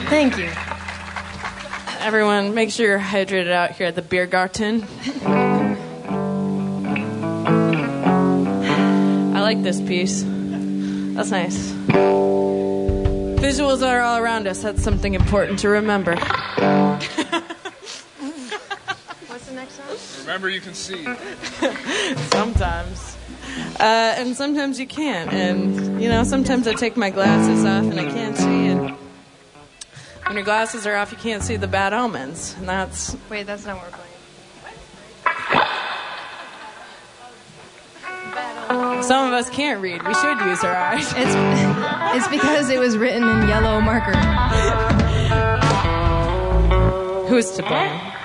Thank you. Everyone, make sure you're hydrated out here at the Biergarten. I like this piece. That's nice. Visuals are all around us. That's something important to remember. What's the next song? Remember, you can see. Sometimes. And sometimes you can't. And, you know, sometimes I take my glasses off and I can't see. And when your glasses are off, you can't see the bad omens. And that's... Wait, that's not what we're playing. Some of us can't read. We should use our eyes. It's because it was written in yellow marker. Who's to blame?